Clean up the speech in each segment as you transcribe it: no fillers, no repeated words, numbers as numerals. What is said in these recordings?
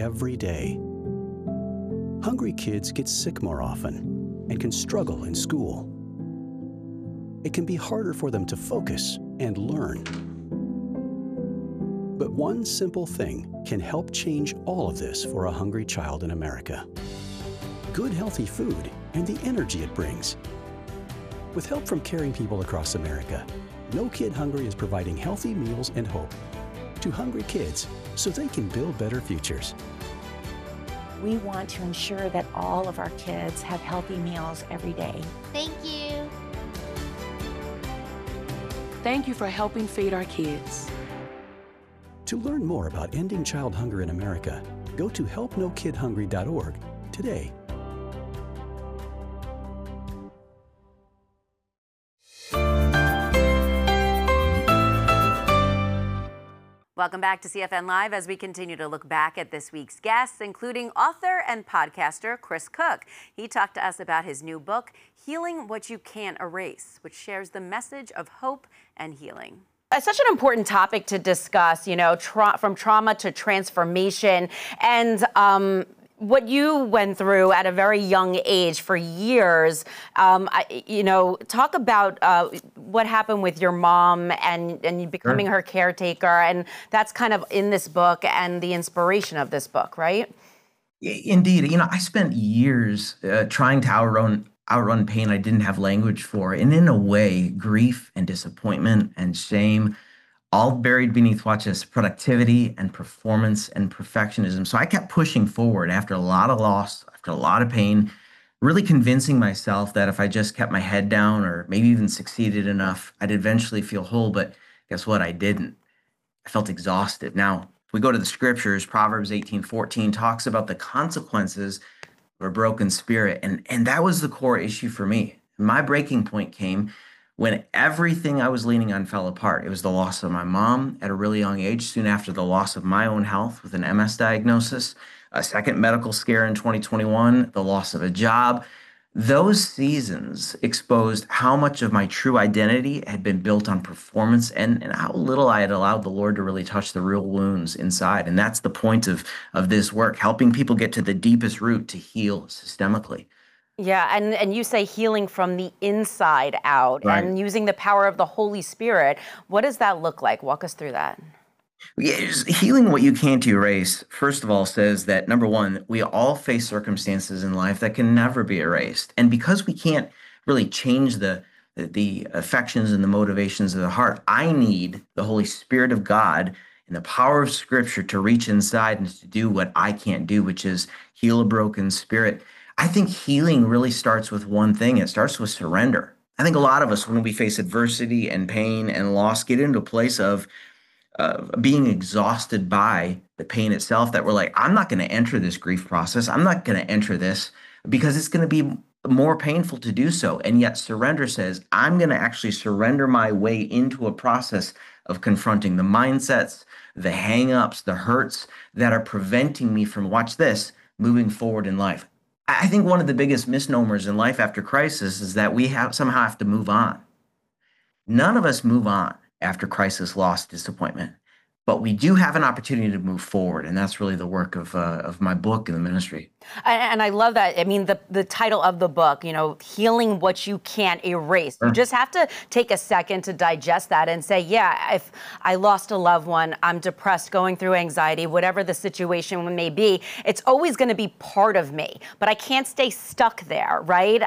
every day. Hungry kids get sick more often and can struggle in school. It can be harder for them to focus and learn. But one simple thing can help change all of this for a hungry child in America. Good, healthy food and the energy it brings. With help from caring people across America, No Kid Hungry is providing healthy meals and hope to hungry kids so they can build better futures. We want to ensure that all of our kids have healthy meals every day. Thank you. Thank you for helping feed our kids. To learn more about ending child hunger in America, go to helpnokidhungry.org today. Welcome back to CFN Live as we continue to look back at this week's guests, including author and podcaster Chris Cook. He talked to us about his new book, Healing What You Can't Erase, which shares the message of hope and healing. It's such an important topic to discuss, you know, from trauma to transformation. And what you went through at a very young age for years, talk about what happened with your mom and you becoming her caretaker. And that's kind of in this book and the inspiration of this book, right? Indeed. You know, I spent years trying to outrun pain I didn't have language for. And in a way, grief and disappointment and shame, all buried beneath, watch this, productivity and performance and perfectionism. So I kept pushing forward after a lot of loss, after a lot of pain, really convincing myself that if I just kept my head down or maybe even succeeded enough, I'd eventually feel whole. But guess what? I didn't. I felt exhausted. Now, if we go to the scriptures, Proverbs 18:14 talks about the consequences of a broken spirit. And that was the core issue for me. My breaking point came when everything I was leaning on fell apart. It was the loss of my mom at a really young age, soon after the loss of my own health with an MS diagnosis, a second medical scare in 2021, the loss of a job. Those seasons exposed how much of my true identity had been built on performance and how little I had allowed the Lord to really touch the real wounds inside. And that's the point of this work, helping people get to the deepest root to heal systemically. Yeah, and you say healing from the inside out, Right. and using the power of the Holy Spirit. What does that look like? Walk us through that. Yeah, healing what you can't erase, first of all, says that, number one, we all face circumstances in life that can never be erased. And because we can't really change the affections and the motivations of the heart, I need the Holy Spirit of God and the power of Scripture to reach inside and to do what I can't do, which is heal a broken spirit. I think healing really starts with one thing. It starts with surrender. I think a lot of us, when we face adversity and pain and loss, get into a place of being exhausted by the pain itself, that we're like, I'm not going to enter this grief process. I'm not going to enter this because it's going to be more painful to do so. And yet surrender says, I'm going to actually surrender my way into a process of confronting the mindsets, the hang-ups, the hurts that are preventing me from, watch this, moving forward in life. I think one of the biggest misnomers in life after crisis is that we somehow have to move on. None of us move on after crisis, loss, disappointment, but we do have an opportunity to move forward, and that's really the work of my book and the ministry. And I love that. I mean, the title of the book, you know, Healing What You Can't Erase. You just have to take a second to digest that and say, yeah, if I lost a loved one, I'm depressed, going through anxiety, whatever the situation may be, it's always going to be part of me, but I can't stay stuck there, right?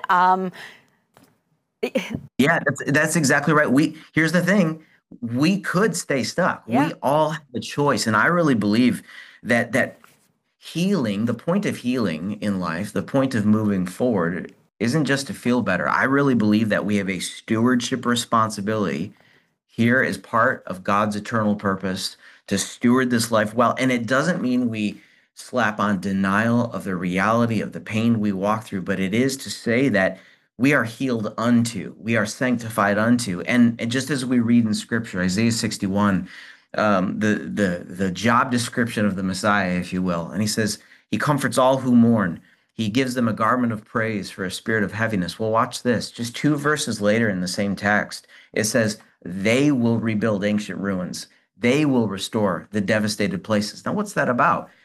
Yeah, that's exactly right. Here's the thing. We could stay stuck. Yeah. We all have a choice. And I really believe that healing, the point of healing in life, the point of moving forward isn't just to feel better. I really believe that we have a stewardship responsibility here as part of God's eternal purpose to steward this life well. And it doesn't mean we slap on denial of the reality of the pain we walk through, but it is to say that we are healed unto, we are sanctified unto. And just as we read in Scripture, Isaiah 61, the job description of the Messiah, if you will. And he says, he comforts all who mourn. He gives them a garment of praise for a spirit of heaviness. Well, watch this. Just 2 verses later in the same text, it says, they will rebuild ancient ruins. They will restore the devastated places. Now, what's that about?